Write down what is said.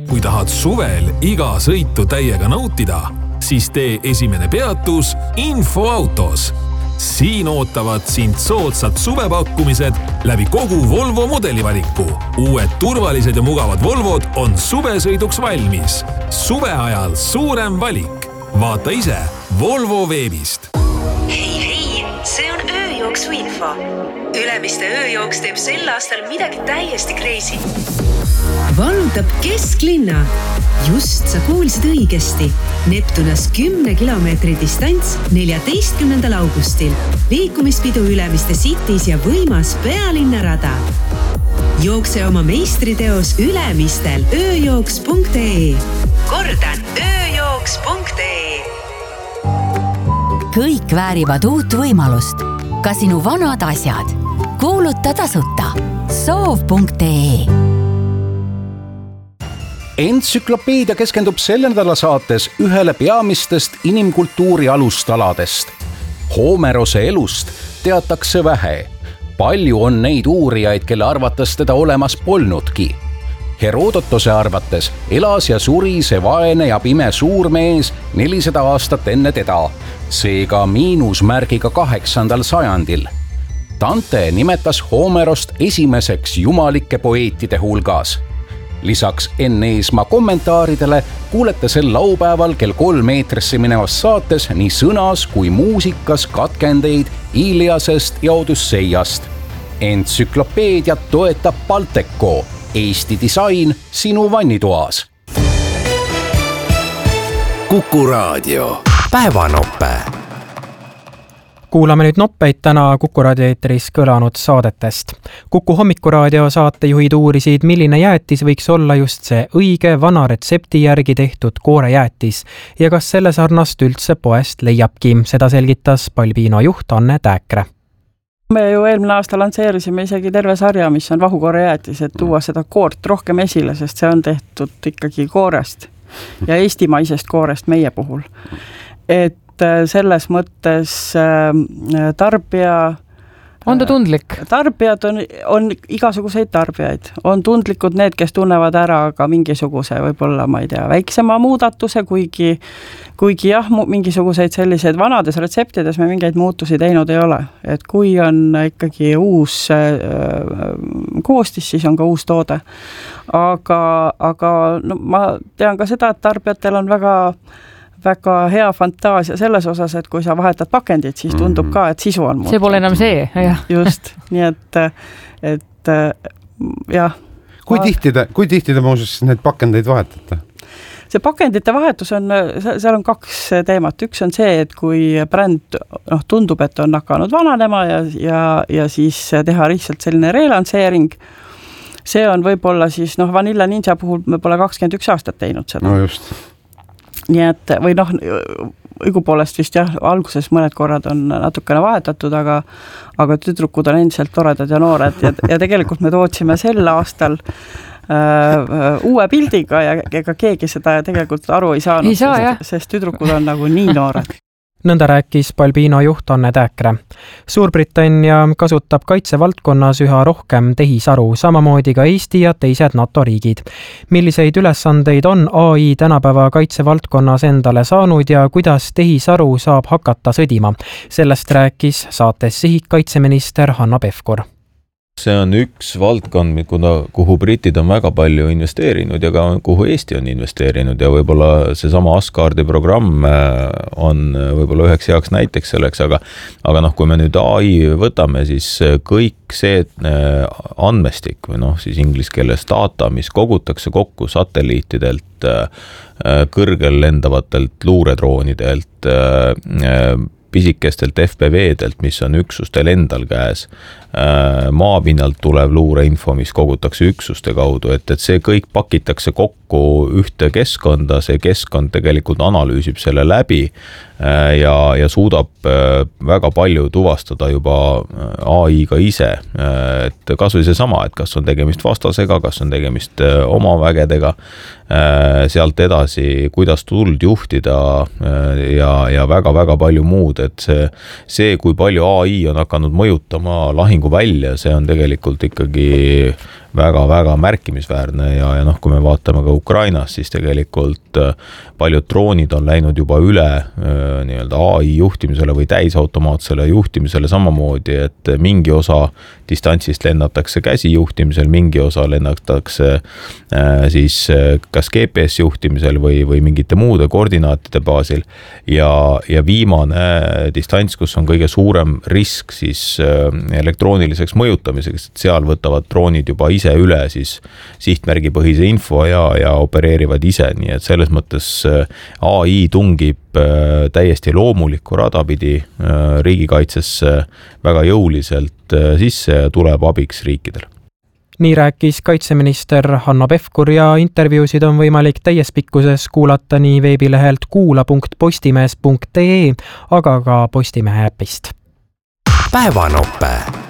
Kui tahad suvel iga sõitu täiega nautida, siis tee esimene peatus Infoautos. Siin ootavad sind soodsad suvepakkumised läbi kogu Volvo modelivaliku. Uued turvalised ja mugavad Volvod on suvesõiduks valmis. Suve ajal suurem valik. Vaata ise Volvo veebist. Hei, see on ööjooksu info. Ülemiste ööjooks teeb sel aastal midagi täiesti crazy. Vallutab kesklinna. Just sa kuulsid õigesti. Neptunas 10 kilomeetri distants 14. augustil. Liikumispidu Ülemiste Cities ja võimas pealinnarada. Jookse oma meistriteos Ülemistel ööjooks.ee. Kordan, ööjooks.ee. Kõik väärivad uut võimalust. Ka sinu vanad asjad. Kuuluta tasuta. Soov.ee. Entsüklopeedia keskendub selle nädala saates ühele peamistest inimkultuuri alustaladest. Homerose elust teatakse vähe. Palju on neid uurijaid, kelle arvates teda olemas polnudki. Herodotose arvates elas ja suri see vaene ja pime suurmees 400 aastat enne teda, seega miinusmärgiga 8. sajandil. Dante nimetas Homerost esimeseks jumalike poeetide hulgas. Lisaks Enn-Eesmaa kommentaaridele kuulete sel laupäeval kell 3 eetrisse minevas saates nii sõnas kui muusikas katkendeid Iliasest ja Odysseiast. Entsüklopeediat toetab Balteco, Eesti disain sinu vannitoas. Kuku Raadio. Päevanoppe. Kuulame nüüd noppeid täna Kuku Raadio eetris kõlanud saadetest. Kuku Hommikuraadio saatejuhid uurisid, milline jäätis võiks olla just see õige vana retsepti järgi tehtud koorejäätis ja kas selle sarnast üldse poest leiabki. Seda selgitas Palbino juht Anne Tääkre. Me ju eelmine aasta lantseerisime isegi terve sarja, mis on vahukoorejäätis, et tuua seda koort rohkem esile, sest see on tehtud ikkagi koorest ja eestimaisest koorest meie puhul. Et selles mõttes tarbija... On ta tundlik? Tarbijad on igasuguseid tarbijaid. On tundlikud need, kes tunnevad ära ka mingisuguse, võib-olla, ma ei tea, väiksema muudatuse, kuigi jah, mingisuguseid selliseid vanades retseptides me mingeid muutusi teinud ei ole. Et kui on ikkagi uus koostis, siis on ka uus toode. Aga no, ma tean ka seda, et tarbijatel on väga hea fantaasia selles osas, et kui sa vahetad pakendit, siis tundub ka, et sisu on muutunud. See pole enam see, jah. Just, nii et jah. Kui tihti te muuseas need pakendeid vahetate? See pakendite vahetus on, seal on 2 teemat. Üks on see, et kui bränd tundub, et on hakanud vananema ja siis teha lihtsalt selline relansseering, see on võib-olla siis, Vanilla Ninja puhul me pole 21 aastat teinud seda. No just. Nii et, või õigupoolest vist jah, alguses mõned korrad on natukene vahetatud, aga tüdrukud on endiselt toredad ja noored ja tegelikult me tootsime sel aastal uue pildiga ja ega keegi seda tegelikult aru ei saanud, sest tüdrukud on nagu nii noored. Nõnda rääkis Palbino juht Anne Tääkre. Suurbritannia kasutab kaitsevaldkonnas üha rohkem tehisaru, samamoodi ka Eesti ja teised NATO riigid. Milliseid ülesandeid on AI tänapäeva kaitsevaldkonnas endale saanud ja kuidas tehisaru saab hakata sõdima? Sellest rääkis saates sihikaitseminister Hanna Pevkur. See on üks valdkond, kuhu britid on väga palju investeerinud ja ka kuhu Eesti on investeerinud ja võib-olla see sama Asgardi programm on võib-olla üheks heaks näiteks selleks, aga kui me nüüd AI võtame, siis kõik see andmestik või siis inglise keeles data, mis kogutakse kokku satelliitidelt, kõrgel lendavatelt luuredroonidelt, pisikestelt FPV-delt, mis on üksustel endal käes, maapinnalt tulev luureinfo, mis kogutakse üksuste kaudu, et see kõik pakitakse kokku ühte keskkonda, see keskkond tegelikult analüüsib selle läbi ja suudab väga palju tuvastada juba AI-ga ise, et kas või see sama, et kas on tegemist vastasega, kas on tegemist oma vägedega, sealt edasi, kuidas tuld juhtida ja väga-väga palju muud, et see, kui palju AI on hakanud mõjutama lahingu välja, see on tegelikult ikkagi väga-väga märkimisväärne ja noh, kui me vaatame ka Ukrainas, siis tegelikult paljud droonid on läinud juba üle nii-öelda AI juhtimisele või täisautomaatsele juhtimisele samamoodi, et mingi osa distantsist lennatakse käsi juhtimisel, mingi osa lennatakse siis kas GPS juhtimisel või mingite muude koordinaatide baasil ja viimane distants, kus on kõige suurem risk siis elektrooniliseks mõjutamiseks, et seal võtavad droonid juba ise üle siis sihtmärgipõhise info ja opereerivad ise, nii et selles mõttes AI tungib täiesti loomulikku rada pidi riigikaitsesse väga jõuliselt sisse ja tuleb abiks riikidel. Nii rääkis kaitseminister Hanno Pevkur ja intervjuusid on võimalik täies pikkuses kuulata nii veebilehelt kuula.postimees.ee, aga ka Postimehe äpist. Päevanope.